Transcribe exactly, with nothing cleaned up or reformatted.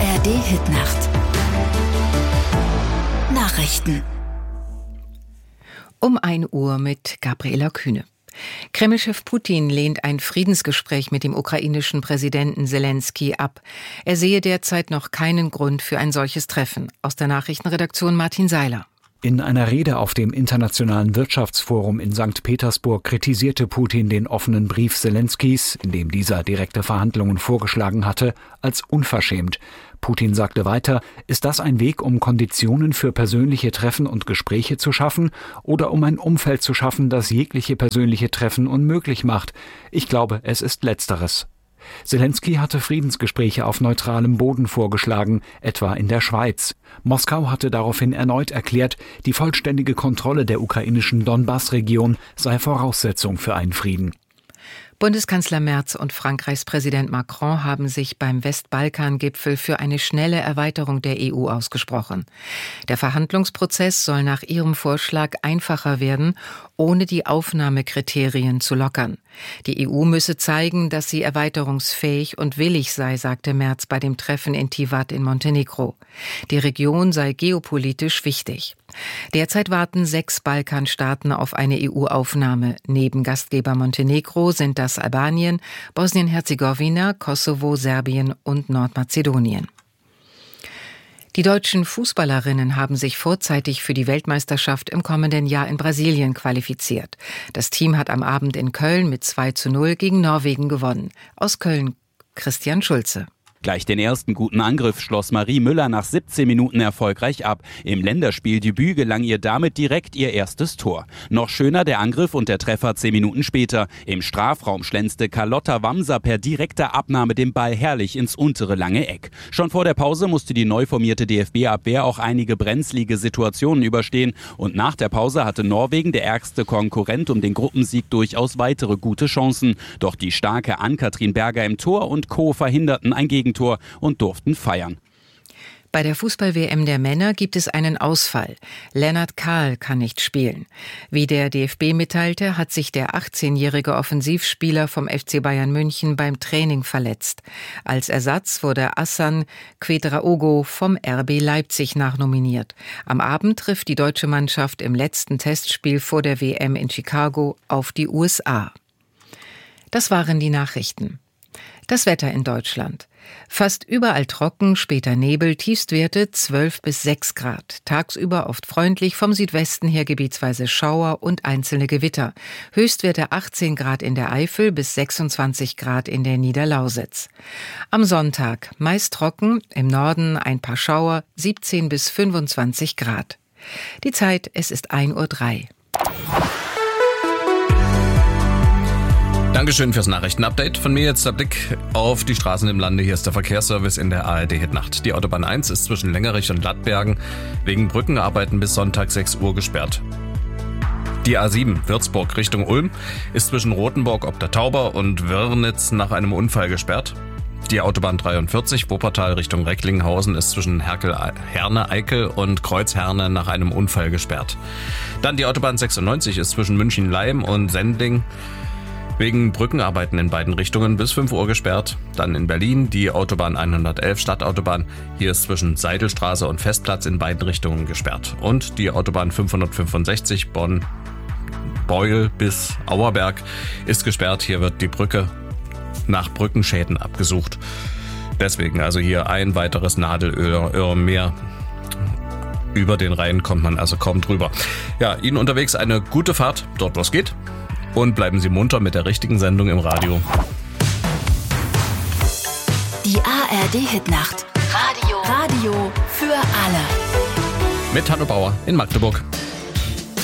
R D-Hitnacht. Nachrichten. Um ein Uhr mit Gabriela Kühne. Kreml-Chef Putin lehnt ein Friedensgespräch mit dem ukrainischen Präsidenten Selenskyj ab. Er sehe derzeit noch keinen Grund für ein solches Treffen. Aus der Nachrichtenredaktion Martin Seiler. In einer Rede auf dem Internationalen Wirtschaftsforum in Sankt Petersburg kritisierte Putin den offenen Brief Selenskys, in dem dieser direkte Verhandlungen vorgeschlagen hatte, als unverschämt. Putin sagte weiter, ist das ein Weg, um Konditionen für persönliche Treffen und Gespräche zu schaffen oder um ein Umfeld zu schaffen, das jegliche persönliche Treffen unmöglich macht? Ich glaube, es ist Letzteres. Selenskyj hatte Friedensgespräche auf neutralem Boden vorgeschlagen, etwa in der Schweiz. Moskau hatte daraufhin erneut erklärt, die vollständige Kontrolle der ukrainischen Donbass-Region sei Voraussetzung für einen Frieden. Bundeskanzler Merz und Frankreichs Präsident Macron haben sich beim Westbalkan-Gipfel für eine schnelle Erweiterung der E U ausgesprochen. Der Verhandlungsprozess soll nach ihrem Vorschlag einfacher werden, ohne die Aufnahmekriterien zu lockern. Die E U müsse zeigen, dass sie erweiterungsfähig und willig sei, sagte Merz bei dem Treffen in Tivat in Montenegro. Die Region sei geopolitisch wichtig. Derzeit warten sechs Balkanstaaten auf eine E U-Aufnahme. Neben Gastgeber Montenegro sind das Albanien, Bosnien-Herzegowina, Kosovo, Serbien und Nordmazedonien. Die deutschen Fußballerinnen haben sich vorzeitig für die Weltmeisterschaft im kommenden Jahr in Brasilien qualifiziert. Das Team hat am Abend in Köln mit zwei zu null gegen Norwegen gewonnen. Aus Köln Christian Schulze. Gleich den ersten guten Angriff schloss Marie Müller nach siebzehn Minuten erfolgreich ab. Im Länderspieldebüt gelang ihr damit direkt ihr erstes Tor. Noch schöner der Angriff und der Treffer zehn Minuten später. Im Strafraum schlänzte Carlotta Wamser per direkter Abnahme den Ball herrlich ins untere lange Eck. Schon vor der Pause musste die neu formierte D F B-Abwehr auch einige brenzlige Situationen überstehen. Und nach der Pause hatte Norwegen, der ärgste Konkurrent um den Gruppensieg, durchaus weitere gute Chancen. Doch die starke Ann-Kathrin Berger im Tor und Co. verhinderten ein Gegentor und durften feiern. Bei der Fußball-W M der Männer gibt es einen Ausfall. Lennart Kahl kann nicht spielen. Wie der D F B mitteilte, hat sich der achtzehnjährige Offensivspieler vom F C Bayern München beim Training verletzt. Als Ersatz wurde Assan Kwedraogo vom R B Leipzig nachnominiert. Am Abend trifft die deutsche Mannschaft im letzten Testspiel vor der W M in Chicago auf die U S A. Das waren die Nachrichten. Das Wetter in Deutschland. Fast überall trocken, später Nebel, Tiefstwerte zwölf bis sechs Grad. Tagsüber oft freundlich, vom Südwesten her gebietsweise Schauer und einzelne Gewitter. Höchstwerte achtzehn Grad in der Eifel bis sechsundzwanzig Grad in der Niederlausitz. Am Sonntag meist trocken, im Norden ein paar Schauer, siebzehn bis fünfundzwanzig Grad. Die Zeit, es ist ein Uhr drei. Dankeschön fürs Nachrichtenupdate. Von mir jetzt der Blick auf die Straßen im Lande. Hier ist der Verkehrsservice in der A R D-Hitnacht. Die Autobahn eins ist zwischen Längerich und Lattbergen wegen Brückenarbeiten bis Sonntag sechs Uhr gesperrt. Die A sieben Würzburg Richtung Ulm ist zwischen Rothenburg ob der Tauber und Wörnitz nach einem Unfall gesperrt. Die Autobahn dreiundvierzig Wuppertal Richtung Recklinghausen ist zwischen Herne-Eickel und Kreuzherne nach einem Unfall gesperrt. Dann die Autobahn sechsundneunzig ist zwischen München-Leim und Sendling wegen Brückenarbeiten in beiden Richtungen bis fünf Uhr gesperrt. Dann in Berlin die Autobahn hundertelf Stadtautobahn. Hier ist zwischen Seidelstraße und Festplatz in beiden Richtungen gesperrt. Und die Autobahn fünfhundertfünfundsechzig Bonn-Beul bis Auerberg ist gesperrt. Hier wird die Brücke nach Brückenschäden abgesucht. Deswegen also hier ein weiteres Nadelöhr mehr. Über den Rhein kommt man also kaum drüber. Ja, Ihnen unterwegs eine gute Fahrt, dort wo es geht. Und bleiben Sie munter mit der richtigen Sendung im Radio. Die A R D-Hitnacht. Radio. Radio für alle. Mit Hanno Bauer in Magdeburg.